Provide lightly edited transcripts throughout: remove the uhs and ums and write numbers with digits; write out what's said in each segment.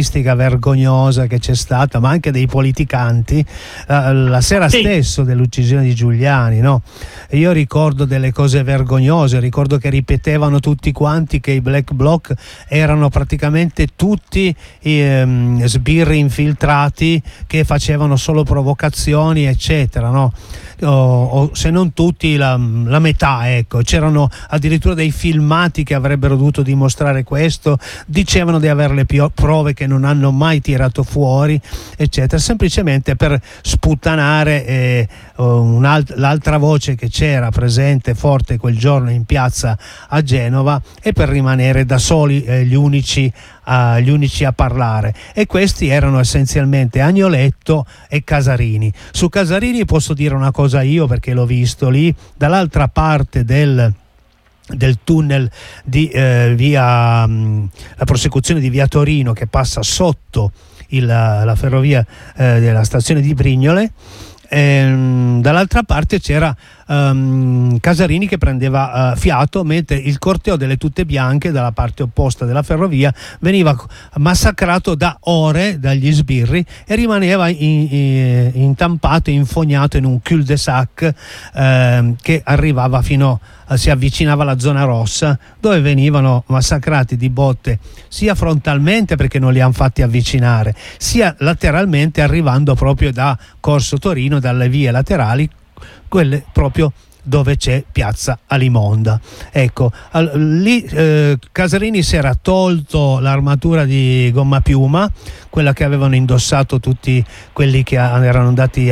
vergognosa che c'è stata, ma anche dei politicanti la sera stesso dell'uccisione di Giuliani, no? E io ricordo delle cose vergognose, ricordo che ripetevano tutti quanti che i Black Bloc erano praticamente tutti sbirri infiltrati che facevano solo provocazioni, eccetera, no? O se non tutti, la metà, ecco. C'erano addirittura dei filmati che avrebbero dovuto dimostrare questo, dicevano di avere le prove che non hanno mai tirato fuori, eccetera, semplicemente per sputtanare l'altra voce che c'era presente forte quel giorno in piazza a Genova, e per rimanere da soli gli unici a parlare. E questi erano essenzialmente Agnoletto e Casarini. Su Casarini posso dire una cosa io, perché l'ho visto lì dall'altra parte del tunnel di la prosecuzione di via Torino, che passa sotto la ferrovia della stazione di Brignole. Dall'altra parte c'era Casarini che prendeva fiato, mentre il corteo delle tute bianche dalla parte opposta della ferrovia veniva massacrato da ore dagli sbirri e rimaneva intampato, infognato in un cul-de-sac che arrivava si avvicinava alla zona rossa, dove venivano massacrati di botte sia frontalmente, perché non li hanno fatti avvicinare, sia lateralmente, arrivando proprio da Corso Torino, dalle vie laterali, quelle proprio dove c'è piazza Alimonda. Ecco, lì Casarini si era tolto l'armatura di gomma piuma, quella che avevano indossato tutti quelli che erano andati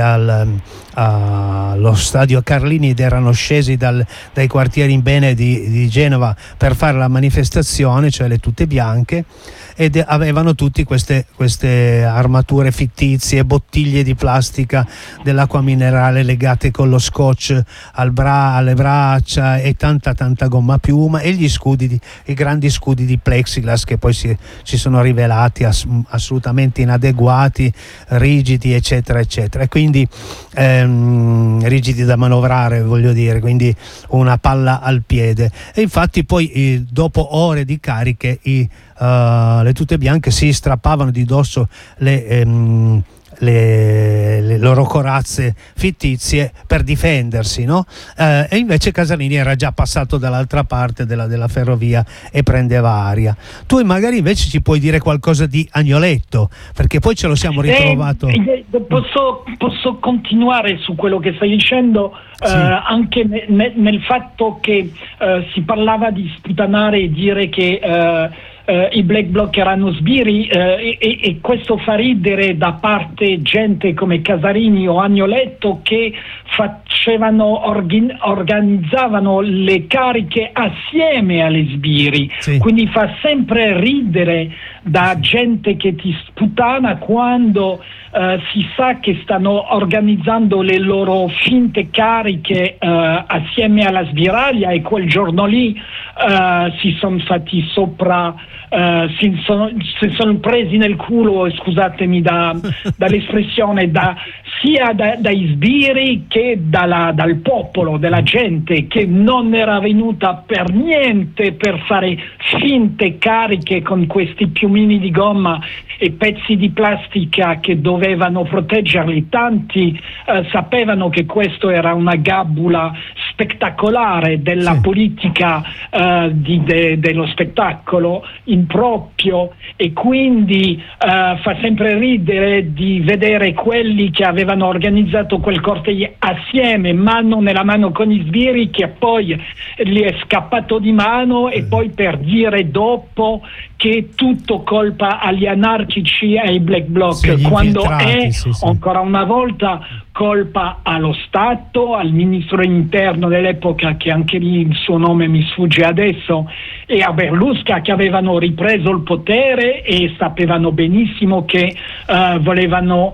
allo stadio Carlini ed erano scesi dai quartieri in bene di Genova per fare la manifestazione, cioè le tute bianche, ed avevano tutti queste armature fittizie, bottiglie di plastica dell'acqua minerale legate con lo scotch alle braccia e tanta gomma piuma, e i grandi scudi di plexiglass che poi si sono rivelati assolutamente inadeguati, rigidi, eccetera eccetera, e quindi rigidi da manovrare, voglio dire, quindi una palla al piede. E infatti poi dopo ore di cariche le tute bianche si strappavano di dosso le loro corazze fittizie per difendersi, no? E invece Casarini era già passato dall'altra parte della ferrovia e prendeva aria. Tu magari invece ci puoi dire qualcosa di Agnoletto, perché poi ce lo siamo ritrovato. Posso continuare su quello che stai dicendo, sì. Anche nel fatto che si parlava di sputtanare e dire che i Black Bloc erano sbirri, e questo fa ridere da parte gente come Casarini o Agnoletto, che organizzavano le cariche assieme alle sbirri, sì. Quindi fa sempre ridere da gente che ti sputtana quando si sa che stanno organizzando le loro finte cariche assieme alla sbiraglia, e quel giorno lì si sono fatti sopra, si sono presi nel culo, scusatemi dall'espressione, sia dai sbirri che dal popolo, della gente che non era venuta per niente per fare finte cariche con questi piumini di gomma e pezzi di plastica che dovevano proteggerli. Tanti sapevano che questo era una gabula spettacolare della politica dello spettacolo improprio, e quindi fa sempre ridere di vedere quelli che avevano organizzato quel corteo assieme, mano nella mano con gli sbirri, che poi gli è scappato di mano, e poi per dire dopo che è tutto colpa agli anarchici e ai Black Bloc, quando è ancora una volta colpa allo Stato, al ministro interno dell'epoca, che anche lì il suo nome mi sfugge adesso, e a Berlusca, che avevano ripreso il potere e sapevano benissimo che volevano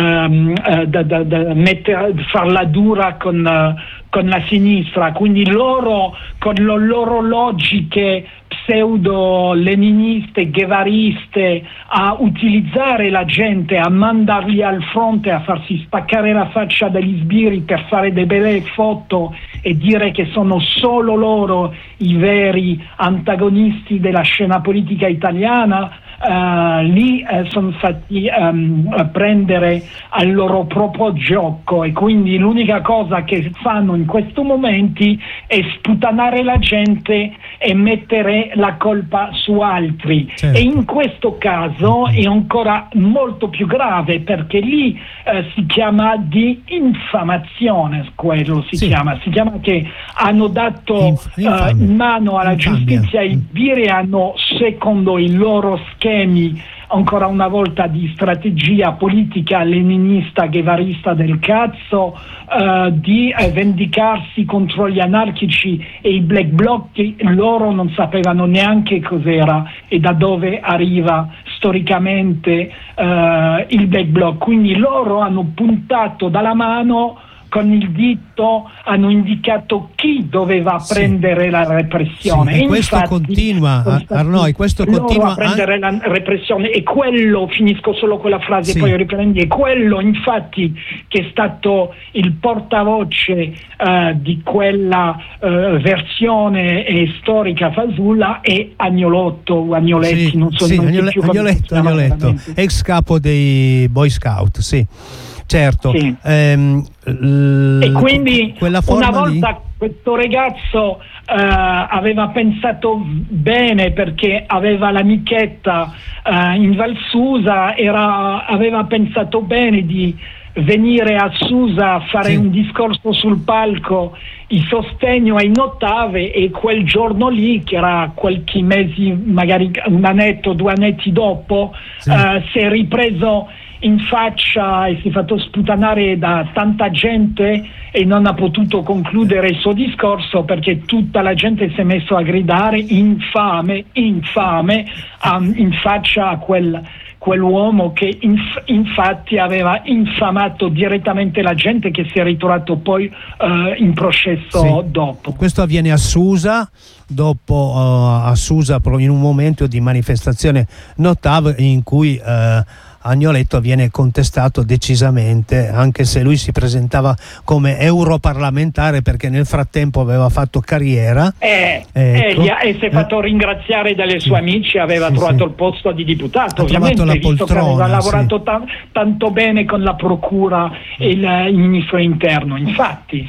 farla dura con la sinistra, quindi loro con le loro logiche pseudo-leniniste, guevariste, a utilizzare la gente, a mandarli al fronte, a farsi spaccare la faccia dagli sbirri per fare delle belle foto e dire che sono solo loro i veri antagonisti della scena politica italiana. lì sono stati prendere al loro proprio gioco, e quindi l'unica cosa che fanno in questi momenti è sputanare la gente e mettere la colpa su altri. Certo. E in questo caso è ancora molto più grave, perché lì si chiama di infamazione, quello si chiama che hanno dato in mano alla giustizia i sbirri, hanno, secondo i loro schemi, ancora una volta di strategia politica leninista ghevarista del cazzo, di vendicarsi contro gli anarchici e i black bloc, che loro non sapevano neanche cos'era e da dove arriva storicamente il black bloc. Quindi loro hanno puntato dalla mano, con il dito hanno indicato chi doveva prendere la repressione. Sì, e questo continua, Arnaud, questo continua a prendere la repressione, e quello, finisco solo quella frase e poi riprendi, e quello infatti che è stato il portavoce di quella versione storica fasulla è Agnoletti, non so più Agnoletto, ex capo dei Boy Scout, certo. Sì. E quindi una volta questo ragazzo aveva pensato bene, perché aveva l'amichetta in Val Susa, aveva pensato bene di venire a Susa a fare un discorso sul palco in sostegno ai Nottave, e quel giorno lì, che era qualche mesi, magari un annetto, 2 annetti dopo, si è ripreso in faccia e si è fatto sputanare da tanta gente e non ha potuto concludere il suo discorso, perché tutta la gente si è messa a gridare infame, infame, in faccia a quell'uomo che infatti aveva infamato direttamente la gente, che si è ritrovato poi in processo dopo. Questo avviene a Susa, dopo a Susa, in un momento di manifestazione Notav in cui Agnoletto viene contestato decisamente, anche se lui si presentava come europarlamentare, perché nel frattempo aveva fatto carriera e si è fatto ringraziare dalle sue amici, aveva trovato il posto di deputato, ovviamente, visto che aveva lavorato tanto bene con la procura e il ministro interno, infatti.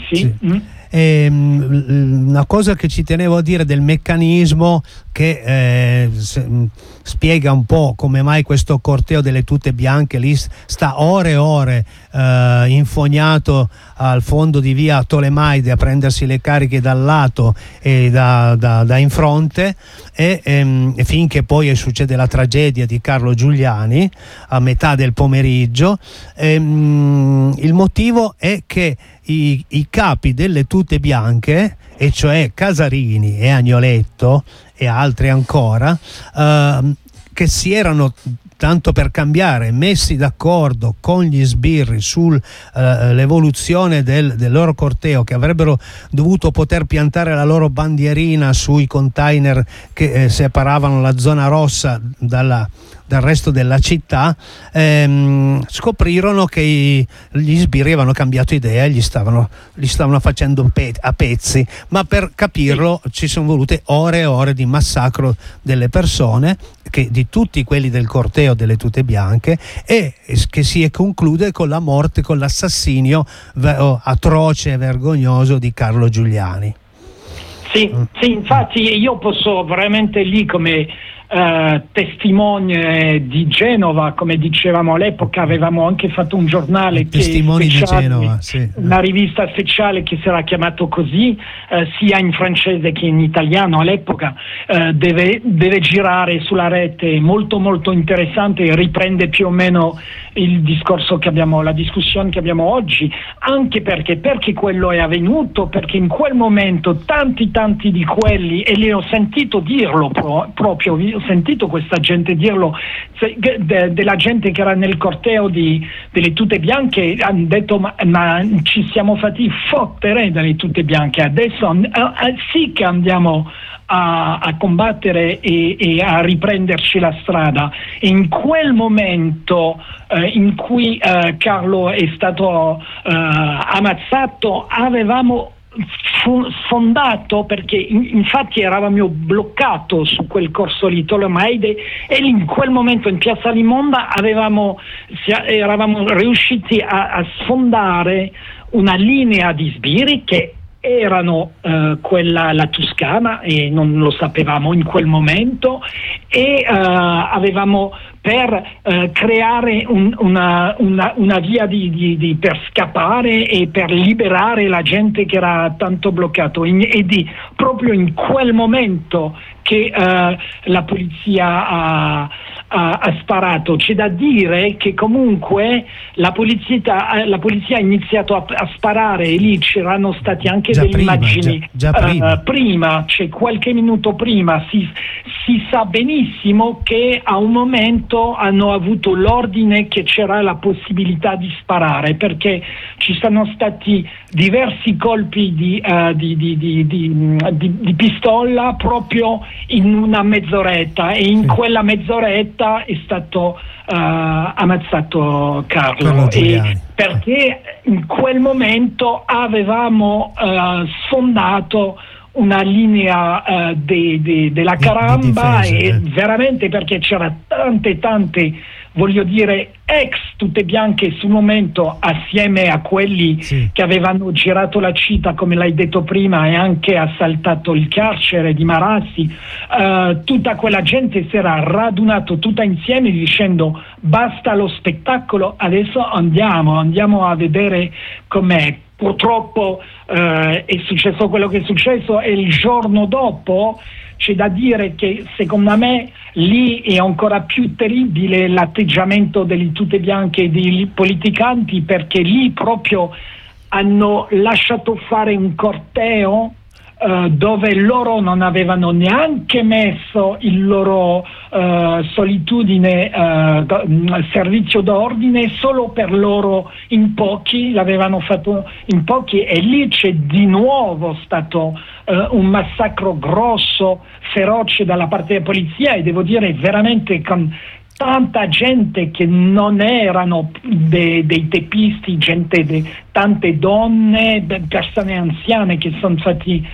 Una cosa che ci tenevo a dire del meccanismo che spiega un po' come mai questo corteo delle tute bianche lì sta ore e ore infognato al fondo di via Tolemaide a prendersi le cariche dal lato e da in fronte, e finché poi succede la tragedia di Carlo Giuliani a metà del pomeriggio. Il motivo è che i capi delle tute bianche, e cioè Casarini e Agnoletto e altri ancora, che si erano, tanto per cambiare, messi d'accordo con gli sbirri sull'evoluzione del loro corteo, che avrebbero dovuto poter piantare la loro bandierina sui container che separavano la zona rossa dal resto della città, scoprirono che gli sbirri avevano cambiato idea e li stavano facendo a pezzi, ma per capirlo ci sono volute ore e ore di massacro delle persone, di tutti quelli del corteo delle tute bianche, e che si conclude con la morte, con l'assassinio atroce e vergognoso di Carlo Giuliani. Sì, infatti io posso veramente lì, come testimone di Genova, come dicevamo all'epoca, avevamo anche fatto un giornale Testimoni di Genova, una rivista speciale che si era chiamato così, sia in francese che in italiano all'epoca, deve girare sulla rete, molto molto interessante, e riprende più o meno il discorso che abbiamo, la discussione che abbiamo oggi, anche perché quello è avvenuto, perché in quel momento tanti di quelli, e li ho sentito dirlo proprio, ho sentito questa gente dirlo, della gente che era nel corteo delle tute bianche, hanno detto ma ci siamo fatti fottere dalle tute bianche, adesso sì che andiamo a combattere e a riprenderci la strada. E in quel momento in cui Carlo è stato ammazzato, avevamo sfondato, perché infatti eravamo bloccato su quel corso lì Tolomaide, e in quel momento in Piazza Limonda eravamo riusciti a sfondare una linea di sbirri che erano la Toscana, e non lo sapevamo in quel momento, e avevamo per creare una via per scappare e per liberare la gente che era tanto bloccato, proprio in quel momento che la polizia ha sparato. C'è da dire che comunque la polizia ha iniziato a sparare, e lì c'erano stati anche delle immagini prima, cioè qualche minuto prima. Si sa benissimo che a un momento hanno avuto l'ordine che c'era la possibilità di sparare, perché ci sono stati diversi colpi di pistola proprio in una mezz'oretta, e in quella mezz'oretta è stato ammazzato Carlo perché in quel momento avevamo sfondato una linea della Caramba, e veramente, perché c'era tante, voglio dire, ex Tute Bianche sul momento, assieme a quelli che avevano girato la città, come l'hai detto prima, e anche assaltato il carcere di Marassi. Tutta quella gente si era radunata tutta insieme dicendo: basta lo spettacolo, adesso andiamo a vedere com'è. Purtroppo è successo quello che è successo, e il giorno dopo c'è da dire che secondo me lì è ancora più terribile l'atteggiamento delle tute bianche e dei politicanti, perché lì proprio hanno lasciato fare un corteo dove loro non avevano neanche messo il loro solitudine servizio d'ordine, solo per loro in pochi, l'avevano fatto in pochi, e lì c'è di nuovo stato un massacro grosso, feroce dalla parte della polizia, e devo dire veramente con tanta gente che non erano dei teppisti, tante donne, persone anziane che sono fatti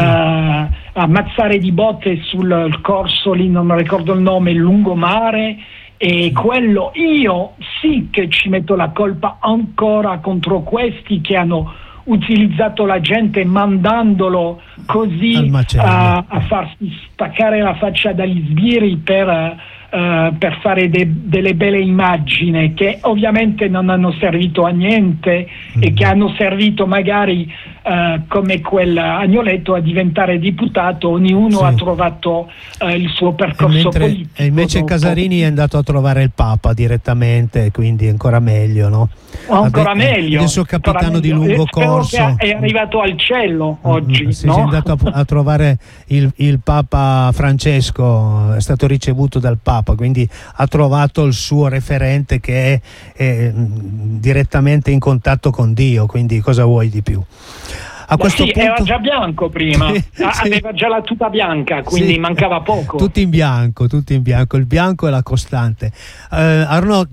ammazzare di botte sul corso lì, non ricordo il nome, lungomare. E quello, io sì che ci metto la colpa ancora contro questi che hanno utilizzato la gente, mandandolo così a farsi spaccare la faccia dagli sbirri per fare delle belle immagini che ovviamente non hanno servito a niente, e che hanno servito magari come quel Agnoletto a diventare deputato. Ognuno ha trovato il suo percorso politico. E invece Casarini è andato a trovare il Papa direttamente, quindi ancora meglio, no? Ancora meglio. Il suo capitano di lungo corso che è arrivato al cielo oggi. È andato a trovare il Papa Francesco, è stato ricevuto dal Papa, quindi ha trovato il suo referente che è direttamente in contatto con Dio, quindi cosa vuoi di più? A questo punto... era già bianco prima, aveva già la tuta bianca, quindi mancava poco. Tutti in bianco, il bianco è la costante. Arnaud,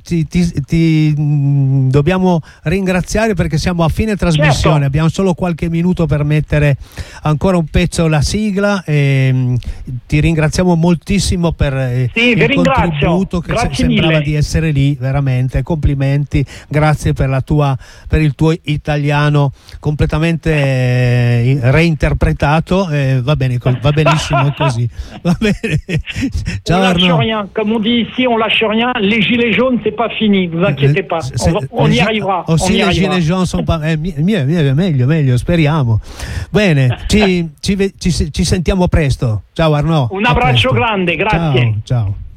ti dobbiamo ringraziare perché siamo a fine trasmissione, abbiamo solo qualche minuto per mettere ancora un pezzo, la sigla, e ti ringraziamo moltissimo per il contributo, che sembrava di essere lì, veramente, complimenti, grazie per il tuo italiano completamente reinterpretato, va benissimo così, va bene. Ciao, on Arnaud. lâche rien, comme on dit ici, on lâche rien. Les gilets jaunes, c'est pas fini, vous inquiétez pas, on y arrivera. Aussi les gilets jaunes sont pas meglio, speriamo. Bene, ci sentiamo presto. Ciao Arnaud. Un abbraccio grande, grazie. Ciao.